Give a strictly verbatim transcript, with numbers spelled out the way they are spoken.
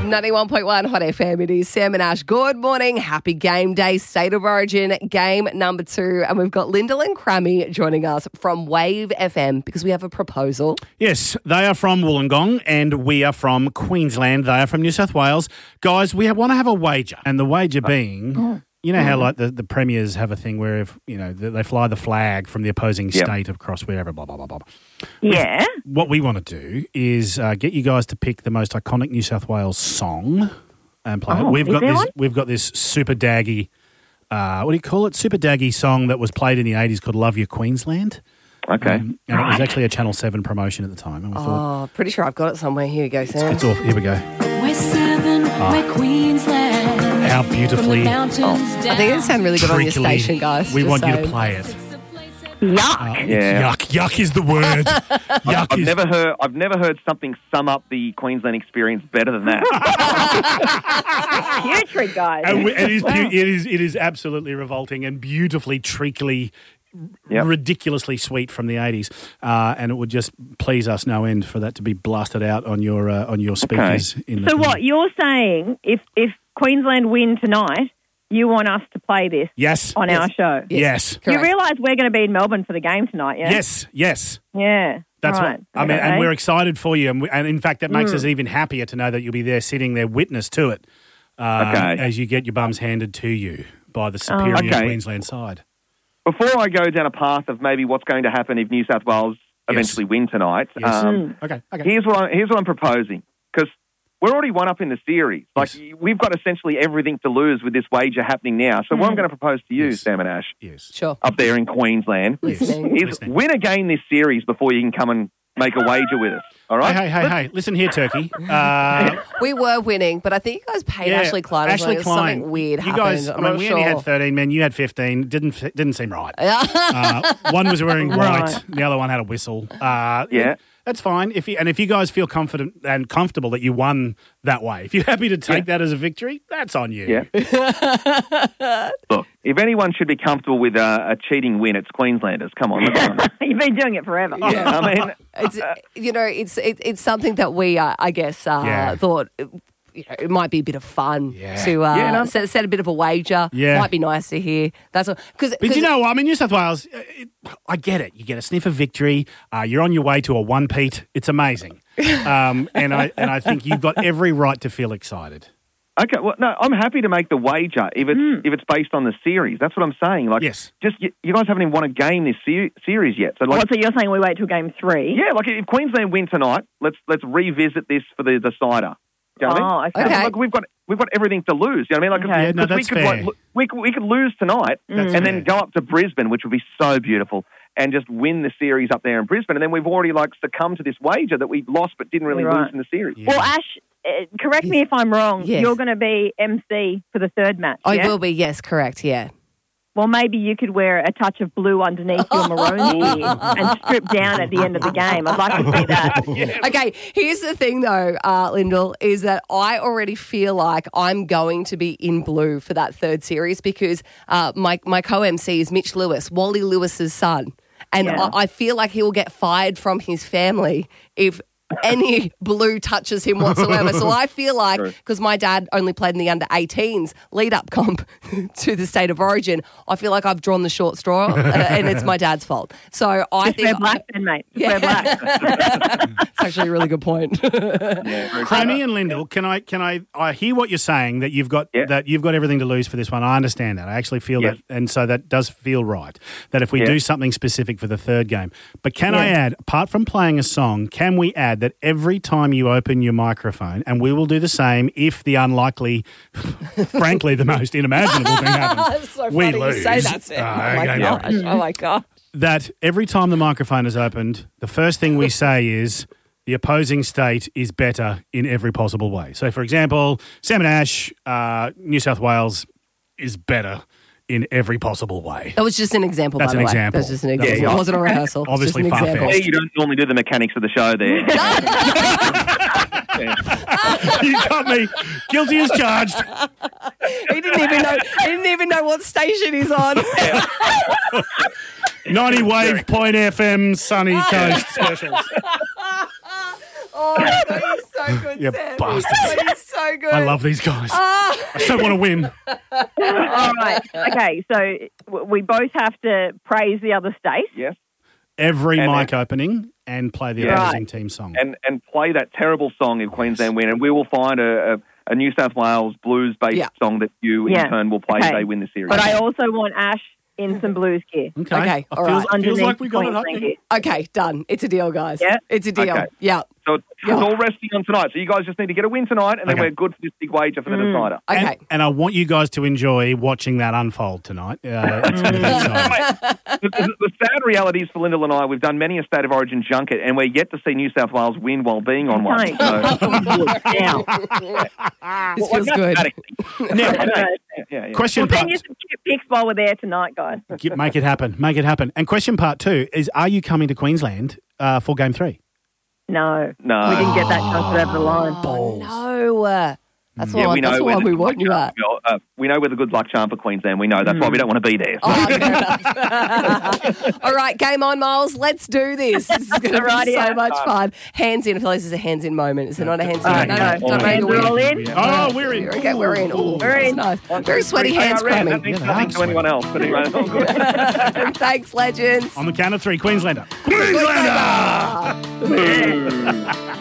ninety-one point one Hot F M. It is Sam and Ash. Good morning. Happy game day. State of Origin game number two. And we've got Lyndall and Crammy joining us from Wave F M because we have a proposal. Yes, they are from Wollongong and we are from Queensland. They are from New South Wales. Guys, we want to have a wager. And the wager being... Oh. You know how like the, the premiers have a thing where if you know they fly the flag from the opposing Yep. state across wherever, blah blah blah blah. Yeah. What we want to do is uh, get you guys to pick the most iconic New South Wales song and play Oh, it. We've is got there this. one? We've got this super daggy. Uh, what do you call it? Super daggy song that was played in the eighties called "Love Your Queensland." Okay. Um, and it was actually a Channel Seven promotion at the time. And we thought, Oh, pretty sure I've got it somewhere. Here you go, Sam. it's off. Here we go. We're seven, we're Queensland. How beautifully. From the mountains I think down. it sounds really good on your treacly. station, guys. We just want you to saying. play it. Yuck. Uh, it's Yeah. Yuck. Yuck is the word. Yuck I've is never heard. I've never heard something sum up the Queensland experience better than that. Putrid, guys. And we, it is beau- it is it is absolutely revolting and beautifully treacly, Yep. ridiculously sweet from the eighties, uh, and it would just please us no end for that to be blasted out on your uh, on your speakers. In the So what, you're saying if, if Queensland win tonight, you want us to play this Yes. on our show? Yes. Correct. You realise we're going to be in Melbourne for the game tonight, yeah? Yes. Yes. Yeah. That's right. what I mean, and Okay. we're excited for you, and, we, and in fact, that Mm. makes us even happier to know that you'll be there, sitting there, witness to it, uh, Okay. as you get your bums handed to you by the superior Okay. Queensland side. Before I go down a path of maybe what's going to happen if New South Wales Yes. eventually win tonight, Yes. um, Okay. Okay. here's what I, here's what I'm proposing, because we're already one up in the series. Like Yes. we've got essentially everything to lose with this wager happening now. So what I'm going to propose to you, Yes. Sam and Ash, Yes. Sure. up there in Queensland, Listening. is Listening. win again this series before you can come and make a wager with us. All right? Hey, hey, hey, hey! Listen here, Turkey. Uh, We were winning, but I think you guys paid yeah, Ashley Klein. Ashley Like Klein. Something weird You happened. guys, I I'm mean, not we sure. only had thirteen men. You had fifteen. Didn't didn't seem right. uh, one was wearing white. Right. The other one had a whistle. Uh, Yeah. That's fine. If you, and if you guys feel confident and comfortable that you won that way, if you're happy to take that as a victory, that's on you. Yeah. Look, if anyone should be comfortable with uh, a cheating win, it's Queenslanders. Come on. Let's go. You've been doing it forever. Yeah, I mean, It's you know, it's it, it's something that we, uh, I guess, uh, Yeah. thought. You know, it might be a bit of fun Yeah. to uh, Yeah, no. set, set a bit of a wager. Yeah. Might be nice to hear. That's because. But you know what? I mean, New South Wales, uh, it, I get it. You get a sniff of victory. Uh, you're on your way to a one-peat. It's amazing. Um, and I and I think you've got every right to feel excited. okay. Well, no, I'm happy to make the wager if it's if it's based on the series. That's what I'm saying. Like, Yes. just you, you guys haven't even won a game this ser- series yet. So, like, What, so you're saying we wait till game three? yeah, like if Queensland win tonight, let's let's revisit this for the decider. You know what I mean? Oh, okay. Okay. Like we've got we've got everything to lose. You know what I mean? Like, Okay. Yeah, no, 'cause we that's could, fair. like, lo- we could, we could lose tonight That's and fair. then go up to Brisbane, which would be so beautiful, and just win the series up there in Brisbane. And then we've already like succumbed to this wager that we lost but didn't really Right. lose in the series. Yeah. Well, Ash, uh, correct me if I'm wrong. Yes. You're going to be M C for the third match, I yeah? will be. Yes, correct. Yeah. Well, maybe you could wear a touch of blue underneath your maroon gear and strip down at the end of the game. I'd like to see that. Okay, here's the thing though, uh, Lyndall, is that I already feel like I'm going to be in blue for that third series because uh, my, my co-M C is Mitch Lewis, Wally Lewis's son. And Yeah. I, I feel like he will get fired from his family if any blue touches him whatsoever. So I feel like, because my dad only played in the under eighteens lead-up comp to the State of Origin, I feel like I've drawn the short straw uh, and it's my dad's fault. So I Just think... wear black then, mate. Just wear black. It's actually a really good point. Crammy and Lyndall, can I can I I hear what you're saying that you've got Yeah. that you've got everything to lose for this one. I understand that. I actually feel Yeah. that, and so that does feel right. That if we Yeah. do something specific for the third game, but can I Yeah. add, apart from playing a song, can we add that every time you open your microphone, and we will do the same if the unlikely, frankly, the most unimaginable thing happens, It's so we funny lose. you say that, Sam. Uh, oh my okay, gosh. no. Oh my gosh. That every time the microphone is opened, the first thing we say is the opposing state is better in every possible way. So, for example, Sam and Ash, uh, New South Wales is better in every possible way. That was just an example, That's by an the way. example. That was just an example. yeah. It wasn't a rehearsal. It's Obviously just an example. far-fetched. Hey, you don't normally do the mechanics of the show there. You got me guilty as charged. He didn't even know. He didn't even know what station he's on. ninety Wave Point F M Sunny Coast specials. Oh, that is so good, You Sam. bastards. He's so good. I love these guys. Ah. I so want to win. All right. Okay, so w- we both have to praise the other state. Yes. Every And mic then- opening and play the Yeah. opposing team song. And and play that terrible song if Queensland win, and we will find a, a, a New South Wales blues-based Yeah. song that you Yeah. in turn will play Okay. if they win the series. But I also want Ash in some blues gear. Okay. Okay, I all feels, right. it feels like Underneath we got it up Queensland there. gear. Okay, done. It's a deal, guys. Yeah? It's a deal. Okay. Yeah. So it's, Yeah. it's all resting on tonight. So you guys just need to get a win tonight, and then Okay. we're good for this big wager for the Mm. decider. Okay. And, and I want you guys to enjoy watching that unfold tonight. Uh, it's going to be exciting. the, the, the sad reality is for Lyndall and I, we've done many a State of Origin junket, and we're yet to see New South Wales win while being on one. Don't. So, Now. This feels good. Now, yeah, yeah. question Well, send part you some cute pics while we're there tonight, guys. Get- make it happen. Make it happen. And question part two is: are you coming to Queensland uh, for Game Three? No. No. We didn't get that chance over the line. Oh, no. Uh, That's Yeah, why, we know that's where why the we good want you luck at. charm- uh, we know where the good luck charm for Queensland. We know that's why we don't want to be there. Oh, fair enough. All right, game on, Miles. Let's do this. This is going to be Rightio. so much fun. Hands in. I feel like this is a hands in moment. Is it not a hands in? Uh, No, no, no, don't hands make are it all weird. in. Oh, we're in. Okay, we're in. Ooh, We're that's in. nice. Very sweaty hands Hey, I read, cramming. That means Yeah, nothing they to are anyone else. But anyway, all good. Thanks, legends. On the count of three, Queenslander. Queenslander! Queenslander!